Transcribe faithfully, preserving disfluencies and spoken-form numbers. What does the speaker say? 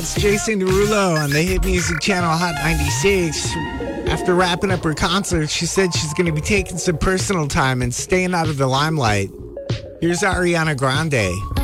It's Jason Derulo on the Hit Music Channel Hot ninety-six. After wrapping up her concert, she said she's going to be taking some personal time and staying out of the limelight. Here's Ariana Grande.